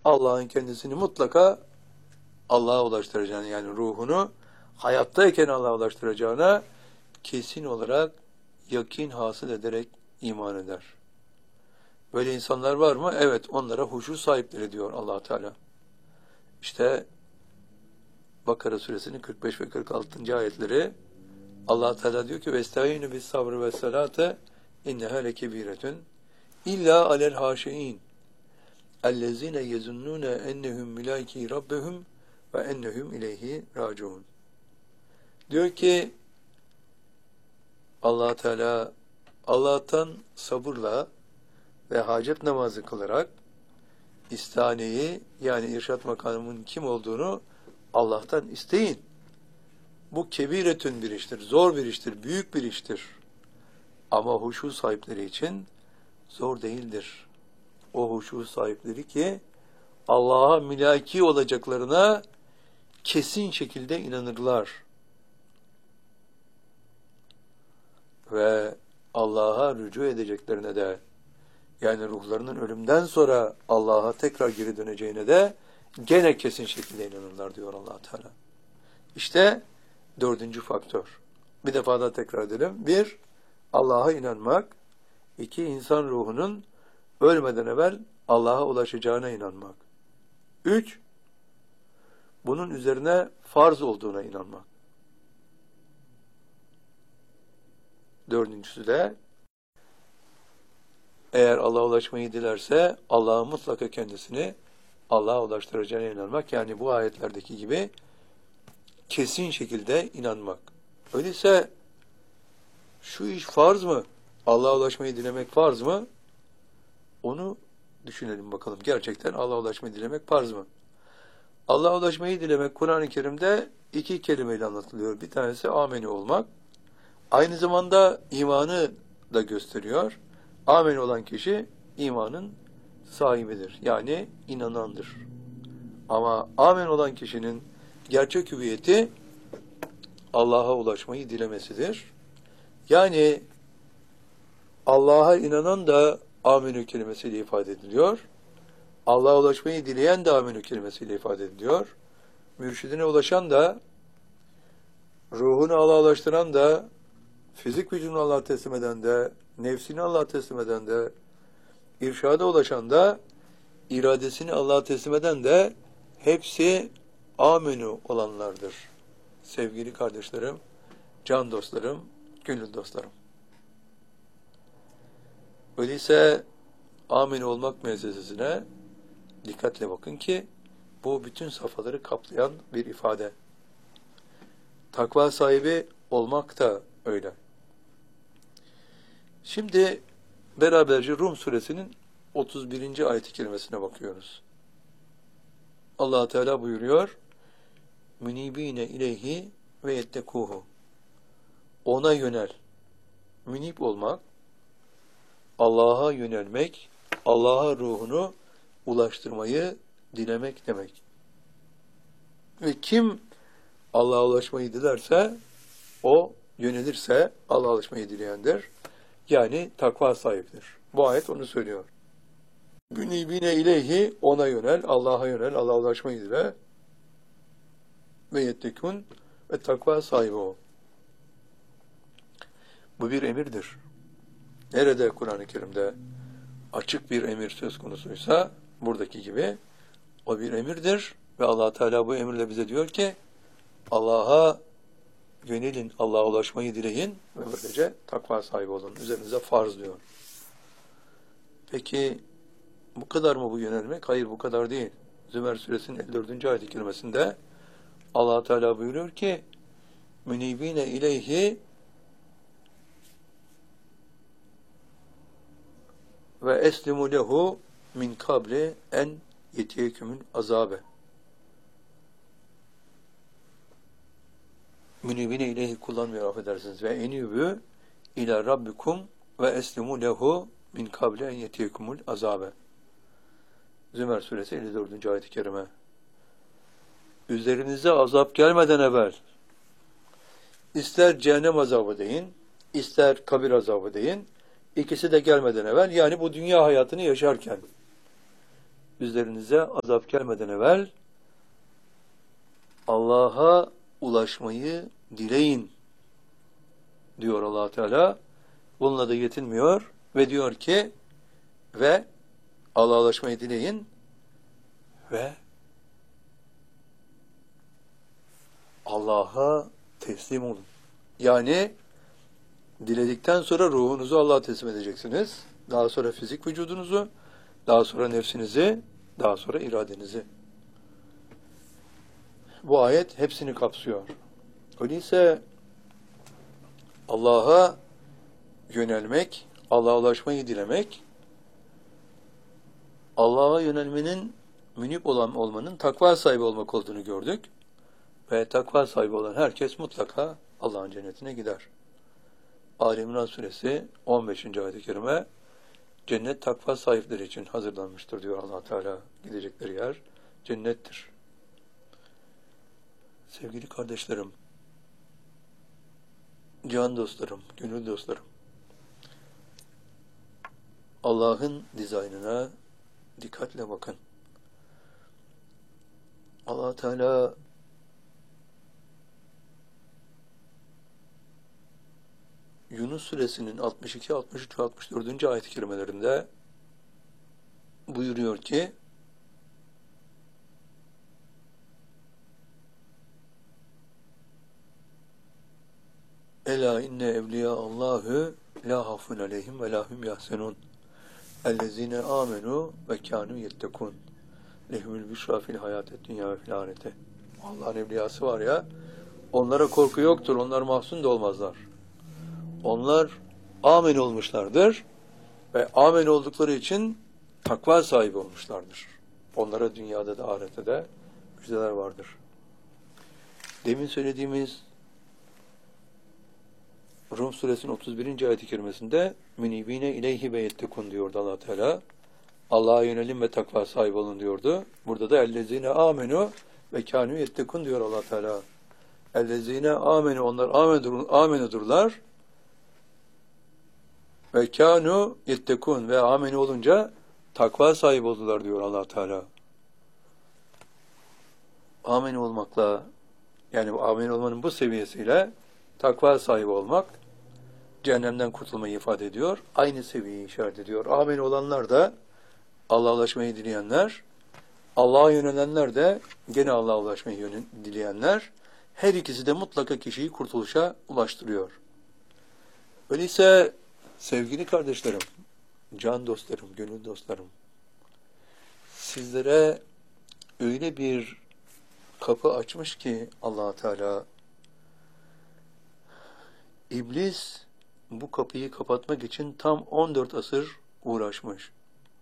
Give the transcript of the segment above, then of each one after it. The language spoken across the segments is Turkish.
Allah'ın kendisini mutlaka Allah'a ulaştıracağını, yani ruhunu hayattayken Allah'a ulaştıracağına kesin olarak yakin hasıl ederek iman eder. Böyle insanlar var mı? Evet, onlara huşu sahipleri diyor Allah Teala. İşte Bakara suresinin 45 ve 46. ayetleri, Allah Teala diyor ki: "Vesta'inu bis sabri ve salate inneha lekebiretun illa alel haşiin ellezine yezunnune ennehum mulaiki rabbihum ve ennehum ileyhi raciun." Diyor ki Allah Teala, Allah'tan sabırla ve hacet namazı kılarak istaneyi, yani irşat makamının kim olduğunu Allah'tan isteyin. Bu kebiretün bir iştir, zor bir iştir, büyük bir iştir. Ama huşu sahipleri için zor değildir. O huşu sahipleri ki Allah'a mülaki olacaklarına kesin şekilde inanırlar. Ve Allah'a rücu edeceklerine de, yani ruhlarının ölümden sonra Allah'a tekrar geri döneceğine de gene kesin şekilde inanırlar diyor Allah Teala. İşte dördüncü faktör. Bir defa daha tekrar edelim. Bir, Allah'a inanmak. İki, insan ruhunun ölmeden evvel Allah'a ulaşacağına inanmak. Üç, bunun üzerine farz olduğuna inanmak. Dördüncüsü de, eğer Allah'a ulaşmayı dilerse Allah'ın mutlaka kendisini Allah'a ulaştıracağına inanmak. Yani bu ayetlerdeki gibi kesin şekilde inanmak. Öyleyse şu iş farz mı? Allah'a ulaşmayı dilemek farz mı? Onu düşünelim bakalım. Gerçekten Allah'a ulaşmayı dilemek farz mı? Allah'a ulaşmayı dilemek Kur'an-ı Kerim'de iki kelimeyle anlatılıyor. Bir tanesi ameni olmak. Aynı zamanda imanı da gösteriyor. Amin olan kişi imanın sahibidir. Yani inanandır. Ama amin olan kişinin gerçek hüviyeti Allah'a ulaşmayı dilemesidir. Yani Allah'a inanan da aminü kelimesiyle ifade ediliyor. Allah'a ulaşmayı dileyen de aminü kelimesiyle ifade ediliyor. Mürşidine ulaşan da, ruhunu Allah'a ulaştıran da, fizik vücudunu Allah'a teslim eden de, nefsini Allah'a teslim eden de, irşada ulaşan da, iradesini Allah'a teslim eden de hepsi amenü olanlardır. Sevgili kardeşlerim, can dostlarım, gönül dostlarım. Öyleyse amenü olmak meselesine dikkatle bakın ki bu bütün safhaları kaplayan bir ifade. Takva sahibi olmak da öyle. Şimdi beraberce Rum suresinin 31. ayet-i kerimesine bakıyoruz. Allah Teala buyuruyor: "Münibine ileyhi ve yettekuhu." Ona yönel. Münib olmak, Allah'a yönelmek, Allah'a ruhunu ulaştırmayı dilemek demek. Ve kim Allah'a ulaşmayı dilerse, o yönelirse Allah'a ulaşmayı dileyendir. Yani takva sahibidir. Bu ayet onu söylüyor. Münibine ileyhi, ona yönel, Allah'a yönel, Allah'a ulaşmayı dile. Ve yettekun, ve takva sahibi ol. Bu bir emirdir. Nerede Kur'an-ı Kerim'de açık bir emir söz konusuysa, buradaki gibi o bir emirdir. Ve Allah Teala bu emirle bize diyor ki, Allah'a yönelin, Allah'a ulaşmayı dileyin ve böylece takva sahibi olun. Üzerinize farz diyor. Peki bu kadar mı bu yönelmek? Hayır, bu kadar değil. Zümer suresinin 54. ayet-i kerimesinde Allah Teala buyuruyor ki: "Münibine ileyhi ve eslimu lehu min kabli en yetiyekümün azabe." Münibine ileyhi kullanmıyor, affedersiniz. Ve enübü ila rabbikum ve eslimu lehu min kabli en yetiyekumul azabe. Zümer suresi 54. ayet-i kerime. Üzerinize azap gelmeden evvel ister cehennem azabı deyin, ister kabir azabı deyin, ikisi de gelmeden evvel, yani bu dünya hayatını yaşarken üzerinize azap gelmeden evvel Allah'a ulaşmayı dileyin diyor Allah Teala. Bununla da yetinmiyor ve diyor ki ve Allah'a ulaşmayı dileyin ve Allah'a teslim olun. Yani diledikten sonra ruhunuzu Allah'a teslim edeceksiniz. Daha sonra fizik vücudunuzu, daha sonra nefsinizi, daha sonra iradenizi. Bu ayet hepsini kapsıyor. Öyleyse Allah'a yönelmek, Allah'a ulaşmayı dilemek, Allah'a yönelmenin münip olmanın takva sahibi olmak olduğunu gördük. Ve takva sahibi olan herkes mutlaka Allah'ın cennetine gider. Ali İmran suresi 15. ayet-i kerime cennet takva sahipleri için hazırlanmıştır diyor Allah Teala. Gidecekleri yer cennettir. Sevgili kardeşlerim, can dostlarım, gönül dostlarım, Allah'ın dizaynına dikkatle bakın. Allah Teala Yunus suresinin 62, 63 ve 64. ayet-i kerimelerinde buyuruyor ki Ela inne evliya Allahu la hafun aleyhim ve la hum yahsenun ellezine amenu ve kanu yettekun lehumul büşra fil hayatet dünya ve fil ahirete. Allah'ın evliyası var ya, onlara korku yoktur, onlar mahzun da olmazlar. Onlar amin olmuşlardır ve amin oldukları için takva sahibi olmuşlardır. Onlara dünyada da ahirette de müjdeler vardır. Demin söylediğimiz Rum suresinin 31. ayet-i kerimesinde münibine ileyhi ve yettekun diyordu Allah Teala. Allah'a yönelim ve takva sahibi olun diyordu. Burada da ellezine amenu ve kânû yettekun diyor Allah Teala. Ellezine amenu, onlar amenudurlar. Ve kânû yettekun ve amenu olunca takva sahibi oldular diyor Allah Teala. Amin olmakla, yani amin olmanın bu seviyesiyle takva sahibi olmak cehennemden kurtulmayı ifade ediyor. Aynı seviyeyi işaret ediyor. Amin olanlar da Allah'a ulaşmayı dileyenler, Allah'a yönelenler de gene Allah'a ulaşmayı dileyenler, her ikisi de mutlaka kişiyi kurtuluşa ulaştırıyor. Öyleyse sevgili kardeşlerim, can dostlarım, gönül dostlarım, sizlere öyle bir kapı açmış ki Allah Teala, İblis bu kapıyı kapatmak için tam 14 asır uğraşmış.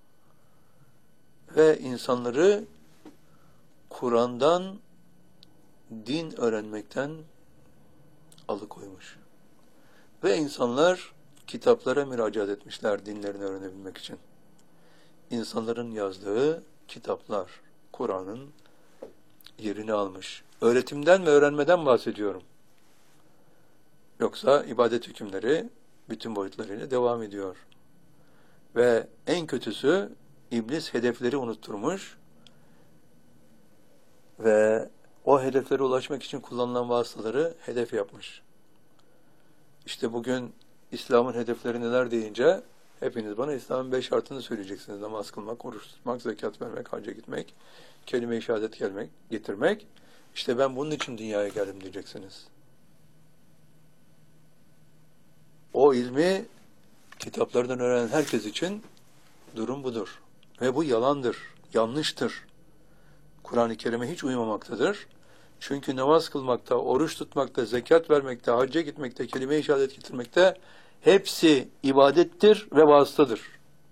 Ve insanları Kur'an'dan din öğrenmekten alıkoymuş. Ve insanlar kitaplara müracaat etmişler dinlerini öğrenebilmek için. İnsanların yazdığı kitaplar Kur'an'ın yerini almış. Öğretimden ve öğrenmeden bahsediyorum. Yoksa ibadet hükümleri bütün boyutlarıyla devam ediyor. Ve en kötüsü İblis hedefleri unutturmuş ve o hedeflere ulaşmak için kullanılan vasıtaları hedef yapmış. İşte bugün İslam'ın hedefleri neler deyince hepiniz bana İslam'ın 5 şartını söyleyeceksiniz. Namaz kılmak, oruç tutmak, zekat vermek, hacca gitmek, kelime-i şehadet getirmek. İşte ben bunun için dünyaya geldim diyeceksiniz. O ilmi kitaplardan öğrenen herkes için durum budur. Ve bu yalandır, yanlıştır. Kur'an-ı Kerim'e hiç uymamaktadır. Çünkü namaz kılmakta, oruç tutmakta, zekat vermekte, hacca gitmekte, kelime-i şehadet getirmekte hepsi ibadettir ve vasıtadır.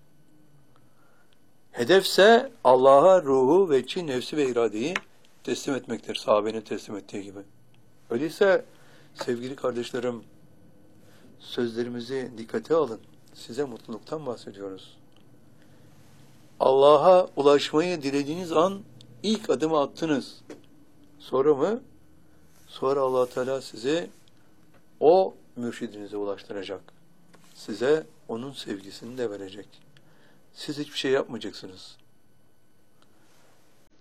Hedefse Allah'a ruhu ve içi, nefsi ve iradeyi teslim etmektir. Sahabenin teslim ettiği gibi. Öyleyse sevgili kardeşlerim, sözlerimizi dikkate alın. Size mutluluktan bahsediyoruz. Allah'a ulaşmayı dilediğiniz an ilk adımı attınız. Sonra mı? Sonra Allah Teala sizi o mürşidinize ulaştıracak. Size onun sevgisini de verecek. Siz hiçbir şey yapmayacaksınız.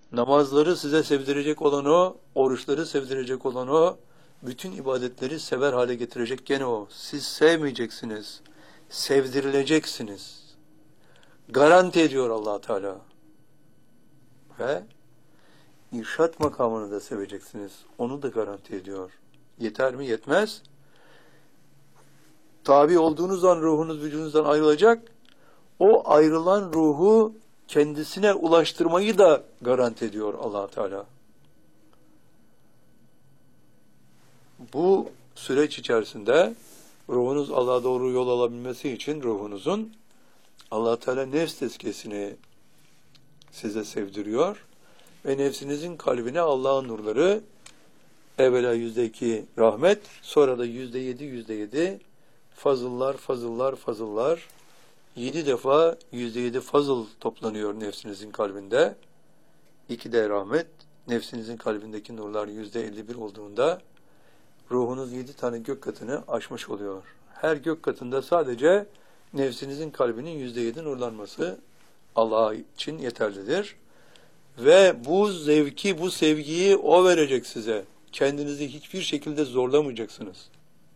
Namazları size sevdirecek olan o, oruçları sevdirecek olan o, bütün ibadetleri sever hale getirecek gene o. Siz sevmeyeceksiniz, sevdirileceksiniz. Garanti ediyor Allah Teala. Ve irşat makamını da seveceksiniz. Onu da garanti ediyor. Yeter mi? Yetmez. Tabi olduğunuz an ruhunuz vücudunuzdan ayrılacak. O ayrılan ruhu kendisine ulaştırmayı da garanti ediyor Allah Teala. Bu süreç içerisinde ruhunuz Allah'a doğru yol alabilmesi için ruhunuzun Allah Teala nefs tezkiyesini size sevdiriyor ve nefsinizin kalbine Allah'ın nurları evvela %2 rahmet, sonra da %7 fazıllar 7 defa %7 fazıl toplanıyor nefsinizin kalbinde. 2 de rahmet, nefsinizin kalbindeki nurlar %51 olduğunda ruhunuz 7 tane gök katını aşmış oluyor. Her gök katında sadece nefsinizin kalbinin %7 nurlanması Allah için yeterlidir. Ve bu zevki, bu sevgiyi o verecek size. Kendinizi hiçbir şekilde zorlamayacaksınız.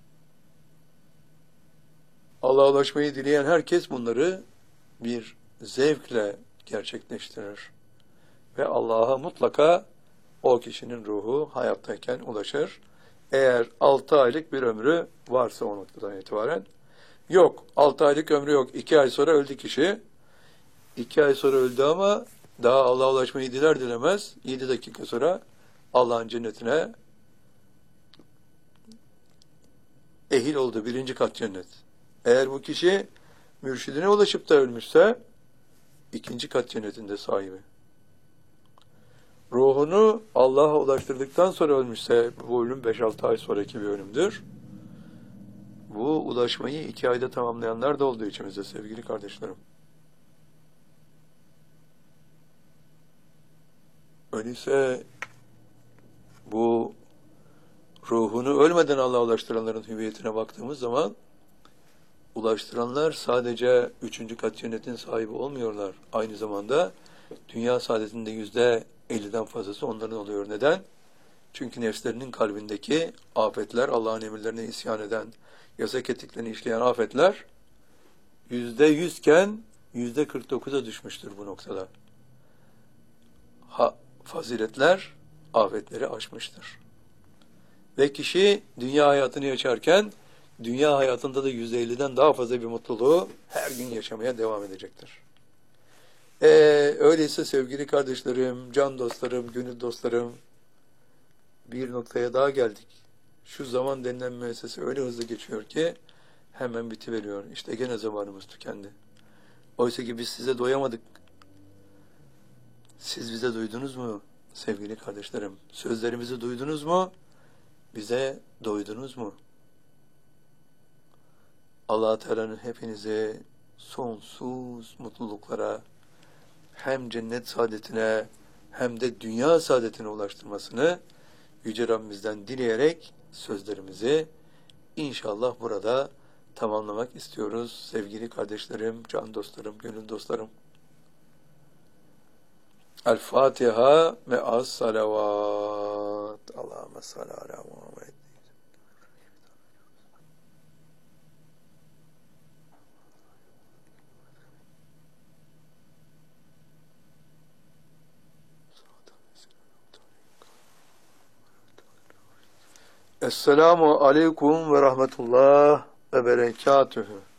Allah'a ulaşmayı dileyen herkes bunları bir zevkle gerçekleştirir. Ve Allah'a mutlaka o kişinin ruhu hayattayken ulaşır. Eğer 6 aylık bir ömrü varsa o noktadan itibaren. Yok, 6 aylık ömrü yok. 2 ay sonra öldü kişi. 2 ay sonra öldü ama daha Allah'a ulaşmayı diler dilemez. 7 dakika sonra Allah'ın cennetine ehil oldu. 1. kat cennet. Eğer bu kişi mürşidine ulaşıp da ölmüşse 2. kat cennetinde sahibi. Ruhunu Allah'a ulaştırdıktan sonra ölmüşse bu ölüm 5-6 ay sonraki bir ölümdür. Bu ulaşmayı 2 ayda tamamlayanlar da oldu içimizde sevgili kardeşlerim. Öyleyse bu ruhunu ölmeden Allah'a ulaştıranların hüviyetine baktığımız zaman ulaştıranlar sadece 3. kat cennetin sahibi olmuyorlar. Aynı zamanda dünya saadetinde %50'den fazlası onların oluyor. Neden? Çünkü nefslerinin kalbindeki afetler, Allah'ın emirlerine isyan eden, yasak ettiklerini işleyen afetler %100 iken %49'a düşmüştür bu noktada. Faziletler afetleri aşmıştır. Ve kişi dünya hayatını yaşarken dünya hayatında da %50'den daha fazla bir mutluluğu her gün yaşamaya devam edecektir. Öyleyse sevgili kardeşlerim, can dostlarım, gönül dostlarım, bir noktaya daha geldik. Şu zaman denilen müessese öyle hızlı geçiyor ki hemen bitiveriyor. İşte gene zamanımız tükendi. Oysa ki biz size doyamadık. Siz bize duydunuz mu sevgili kardeşlerim? Sözlerimizi duydunuz mu? Bize doydunuz mu? Allah Teala'nın hepinize sonsuz mutluluklara, hem cennet saadetine hem de dünya saadetine ulaştırmasını Yüce Rabbimizden dileyerek sözlerimizi inşallah burada tamamlamak istiyoruz. Sevgili kardeşlerim, can dostlarım, gönül dostlarım. El Fatiha ve az salavat. Allahümme salli ala Muhammed. Esselamu aleyküm ve rahmetullah ve berekatühü.